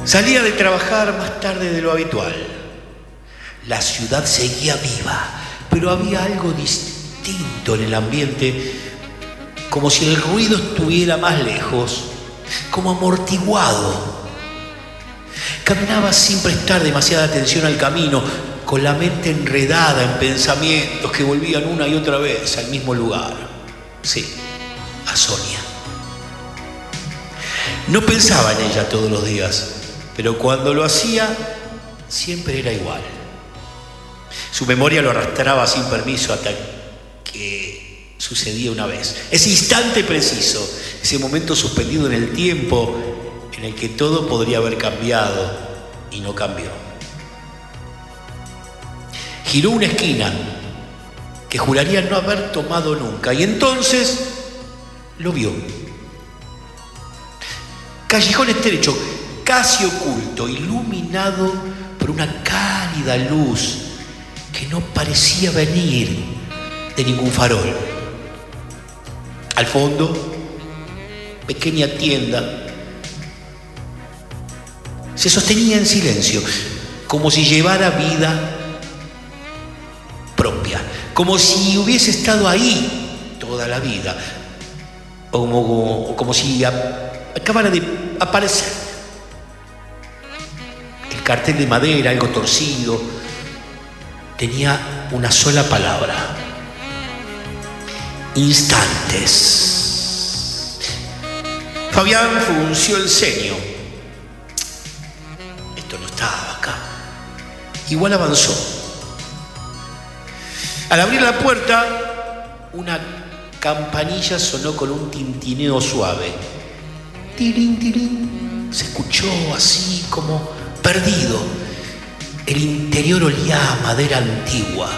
Salía de trabajar más tarde de lo habitual. La ciudad seguía viva, pero había algo distinto en el ambiente, como si el ruido estuviera más lejos, como amortiguado. Caminaba sin prestar demasiada atención al camino, con la mente enredada en pensamientos que volvían una y otra vez al mismo lugar. Sí, a Sonia. No pensaba en ella todos los días, pero cuando lo hacía, siempre era igual. Su memoria lo arrastraba sin permiso hasta que sucedía una vez. Ese instante preciso, ese momento suspendido en el tiempo en el que todo podría haber cambiado y no cambió. Giró una esquina que juraría no haber tomado nunca y entonces lo vio. Callejón estrecho, casi oculto, iluminado por una cálida luz que no parecía venir de ningún farol. Al fondo, pequeña tienda. Se sostenía en silencio, como si llevara vida propia, como si hubiese estado ahí toda la vida, como si acabara de aparecer. El cartel de madera, algo torcido, tenía una sola palabra: instantes. Fabián frunció el ceño. Esto no estaba acá. Igual avanzó. Al abrir la puerta, una campanilla sonó con un tintineo suave. Tirín, tirín. Se escuchó así como perdido. El interior olía a madera antigua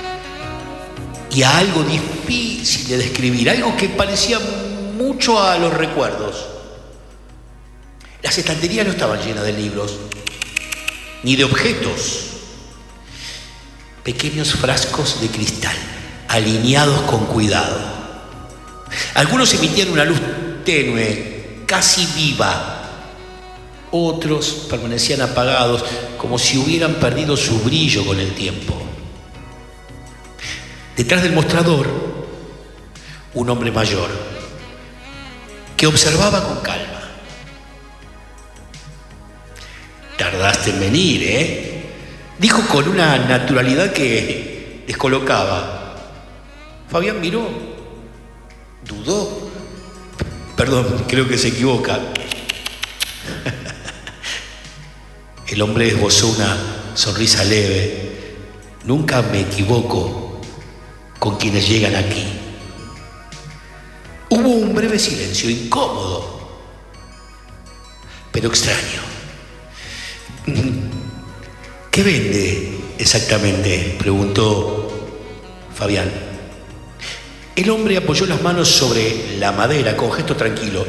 y a algo difícil de describir, algo que parecía mucho a los recuerdos. Las estanterías no estaban llenas de libros, ni de objetos. Pequeños frascos de cristal, alineados con cuidado. Algunos emitían una luz tenue, casi viva. Otros permanecían apagados, como si hubieran perdido su brillo con el tiempo. Detrás del mostrador, un hombre mayor, que observaba con calma. «Tardaste en venir, ¿eh?», dijo con una naturalidad que descolocaba. Fabián miró, dudó. Perdón, creo que se equivoca. El hombre esbozó una sonrisa leve. Nunca me equivoco con quienes llegan aquí. Hubo un breve silencio, incómodo, pero extraño. ¿Qué vende exactamente?, preguntó Fabián. El hombre apoyó las manos sobre la madera con gesto tranquilo.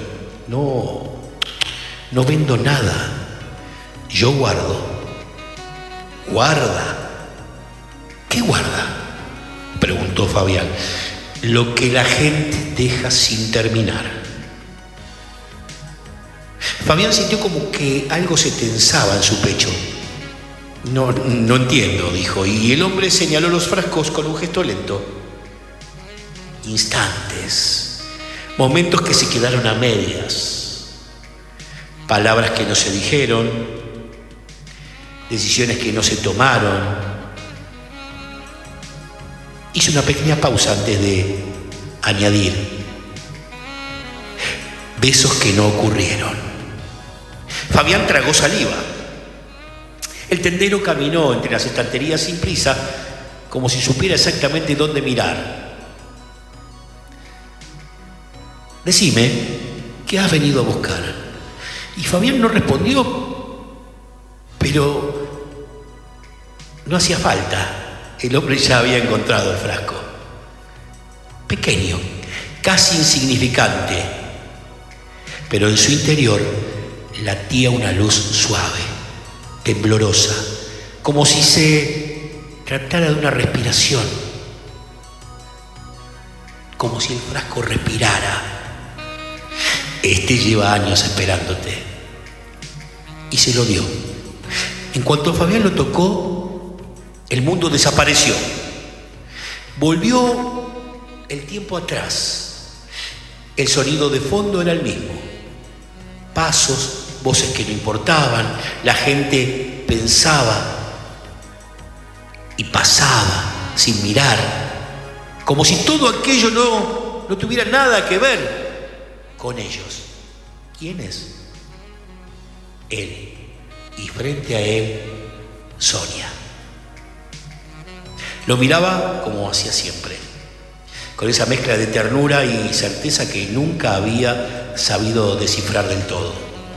No vendo nada. Yo guardo. ¿Guarda? ¿Qué guarda?, preguntó Fabián. Lo que la gente deja sin terminar. Fabián sintió como que algo se tensaba en su pecho. No entiendo, dijo, y el hombre señaló los frascos con un gesto lento. Instantes, momentos que se quedaron a medias, palabras que no se dijeron, decisiones que no se tomaron. Hizo una pequeña pausa antes de añadir: besos que no ocurrieron. Fabián tragó saliva. El tendero caminó entre las estanterías sin prisa, como si supiera exactamente dónde mirar. Decime, ¿qué has venido a buscar? Y Fabián no respondió, pero no hacía falta. El hombre ya había encontrado el frasco. Pequeño, casi insignificante, pero en su interior latía una luz suave, temblorosa, como si se tratara de una respiración, como si el frasco respirara. Este lleva años esperándote. y se lo dio. En cuanto Fabián lo tocó, el mundo desapareció. Volvió el tiempo atrás. El sonido de fondo era el mismo. Pasos, voces que no importaban, la gente pensaba y pasaba sin mirar, como si todo aquello no tuviera nada que ver con ellos. ¿Quién es? Él. Y frente a él, Sonia. Lo miraba como hacía siempre, con esa mezcla de ternura y certeza que nunca había sabido descifrar del todo.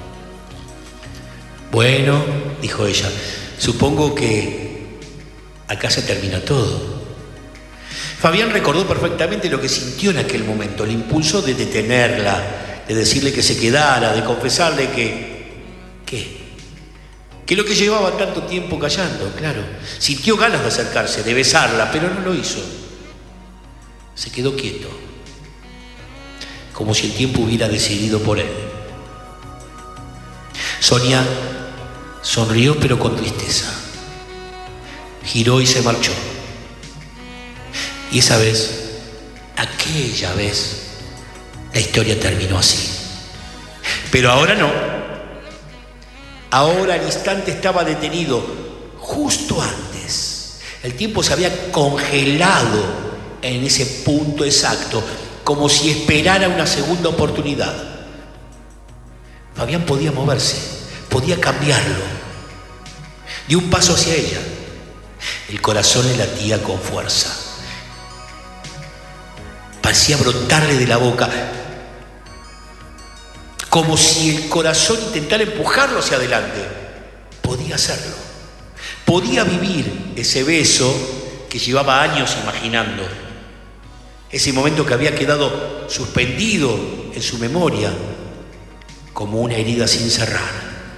Bueno, dijo ella, supongo que acá se termina todo. Fabián recordó perfectamente lo que sintió en aquel momento, el impulso de detenerla, de decirle que se quedara, de confesarle que lo que llevaba tanto tiempo callando, claro. Sintió ganas de acercarse, de besarla, pero no lo hizo. Se quedó quieto, como si el tiempo hubiera decidido por él. Sonia sonrió pero con tristeza. Giró y se marchó. Y esa vez, aquella vez, la historia terminó así. Pero ahora no. Ahora el instante estaba detenido, justo antes. El tiempo se había congelado en ese punto exacto, como si esperara una segunda oportunidad. Fabián podía moverse, podía cambiarlo. Dio un paso hacia ella. El corazón le latía con fuerza. Parecía brotarle de la boca, como si el corazón intentara empujarlo hacia adelante. Podía hacerlo. Podía vivir ese beso que llevaba años imaginando. Ese momento que había quedado suspendido en su memoria como una herida sin cerrar.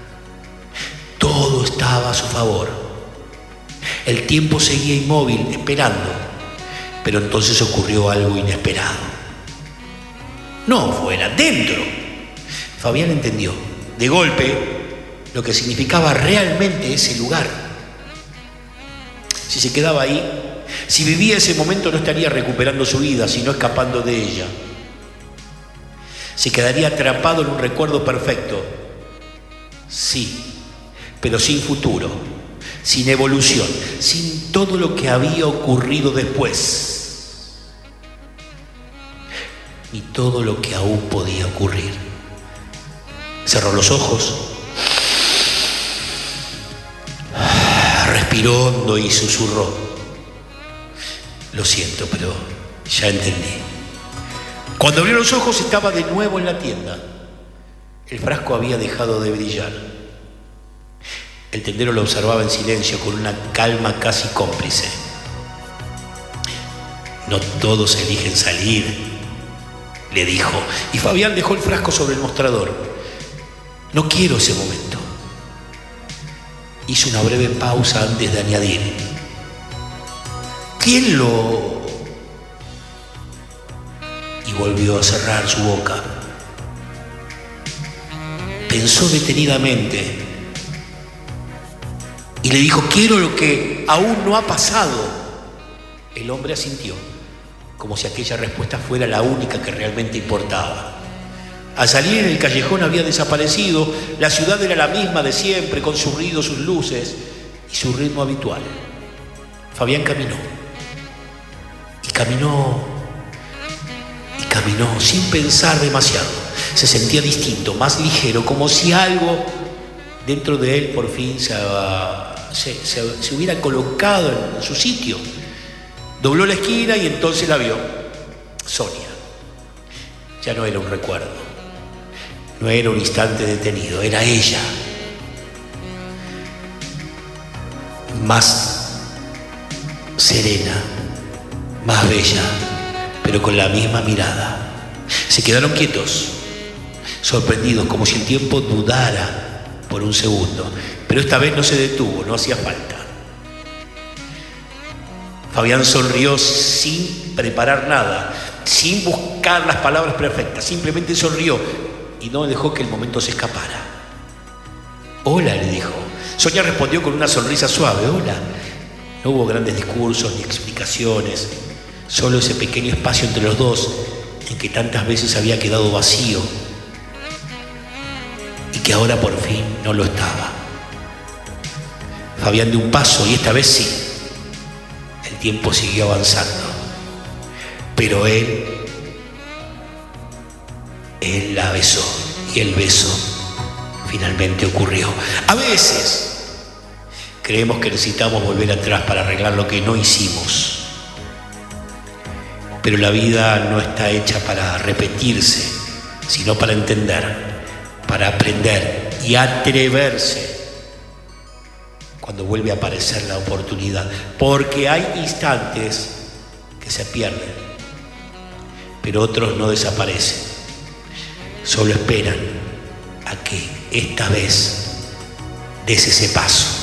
Todo estaba a su favor. El tiempo seguía inmóvil, esperando. Pero entonces ocurrió algo inesperado. No fuera, dentro. Fabián entendió, de golpe, lo que significaba realmente ese lugar. Si se quedaba ahí, si vivía ese momento, no estaría recuperando su vida, sino escapando de ella. Se quedaría atrapado en un recuerdo perfecto. Sí, pero sin futuro, sin evolución, sin todo lo que había ocurrido después, ni todo lo que aún podía ocurrir. Cerró los ojos, respiró hondo y susurró: lo siento, pero ya entendí. Cuando abrió los ojos estaba de nuevo en la tienda. El frasco había dejado de brillar. El tendero lo observaba en silencio, con una calma casi cómplice. No todos eligen salir, le dijo, y Fabián dejó el frasco sobre el mostrador. No quiero ese momento. Hizo una breve pausa antes de añadir: ¿quién lo...? Y volvió a cerrar su boca. Pensó detenidamente y le dijo: quiero lo que aún no ha pasado. El hombre asintió, como si aquella respuesta fuera la única que realmente importaba. Al salir en el callejón había desaparecido. La ciudad era la misma de siempre, con su ruido, sus luces y su ritmo habitual. Fabián caminó. Y caminó sin pensar demasiado. Se sentía distinto, más ligero, como si algo dentro de él por fin se hubiera colocado en su sitio. Dobló la esquina y entonces la vio. Sonia. Ya no era un recuerdo. No era un instante detenido, era ella. Más serena, más bella, pero con la misma mirada. Se quedaron quietos, sorprendidos, como si el tiempo dudara por un segundo. Pero esta vez no se detuvo, no hacía falta. Fabián sonrió sin preparar nada, sin buscar las palabras perfectas. Simplemente sonrió y no dejó que el momento se escapara. Hola, Sonia respondió con una sonrisa suave: hola. No hubo grandes discursos ni explicaciones, solo ese pequeño espacio entre los dos en que tantas veces había quedado vacío y que ahora por fin no lo estaba. Fabián dio un paso y esta vez sí, el tiempo siguió avanzando, pero él la besó y el beso finalmente ocurrió. A veces creemos que necesitamos volver atrás para arreglar lo que no hicimos, pero la vida no está hecha para repetirse, sino para entender, para aprender y atreverse cuando vuelve a aparecer la oportunidad, porque hay instantes que se pierden, pero otros no desaparecen, solo esperan a que esta vez des ese paso.